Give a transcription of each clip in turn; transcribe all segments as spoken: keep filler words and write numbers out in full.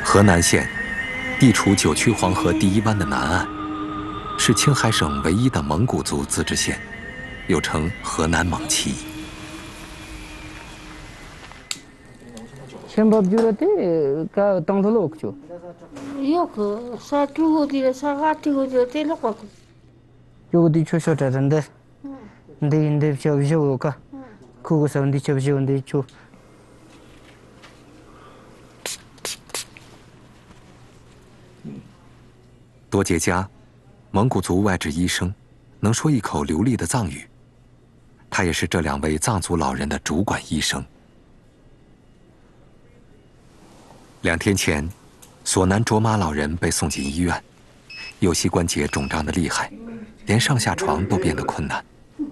河南县地处九曲黄河第一湾的南岸，是青海省唯一的蒙古族自治县，又称河南蒙旗。 Sembab jurate ka tangtholok chu. Yok sa tu di sa gati go jurate lokwa. Yo di chu shota rande. Ndi ndi chu ju ka. Ku go sa ndi chu ju ndi chu. 多杰家，蒙古族外籍医生，能说一口流利的藏语。他也是这两位藏族老人的主管医生。 两天前，索南卓玛老人被送进医院，右膝关节肿胀得厉害，连上下床都变得困难。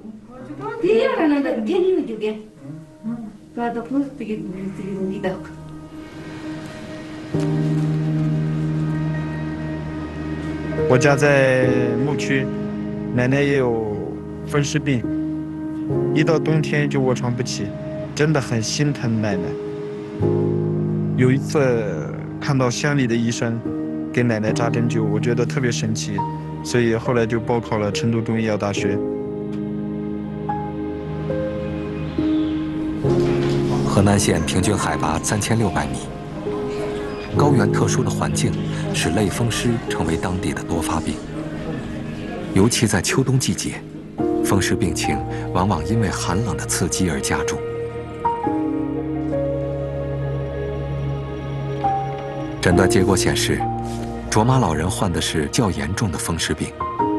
我家在牧区，奶奶也有风湿病，一到冬天就卧床不起，真的很心疼奶奶。 有一次看到乡里的医生给奶奶扎针灸，我觉得特别神奇，所以后来就报考了成都中医药大学。 河南县平均海拔三千六百米，高原特殊的环境使类风湿成为当地的多发病，尤其在秋冬季节，风湿病情往往因为寒冷的刺激而加重。 诊断结果显示，卓玛老人患的是较严重的风湿病。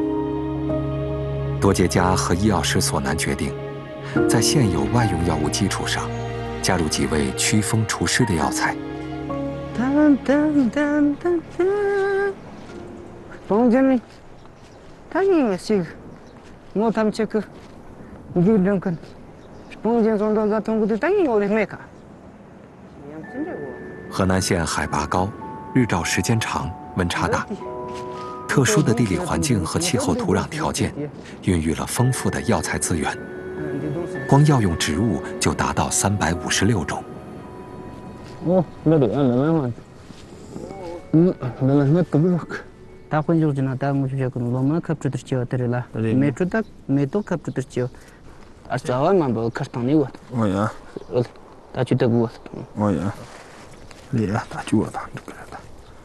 多杰家和医药师索南决定，在现有外用药物基础上，加入几味祛风除湿的药材。 当当当当当，房间里，他也没事，我他们这个，你两个，房间中到那通过的，他也有的没卡。 河南县海拔高，日照时间长，温差大，特殊的地理环境和气候土壤条件，孕育了丰富的药材资源。光药用植物就达到三百五十六种。 哦，那对，那那嘛，嗯，那那那可不是。他混就是那他我就讲，我们可不知道这里啦，没知道，没都可不知道。啊，这玩意嘛，不看当地我。 我呀， 他去德国。 我呀。 对呀，打就我打这个。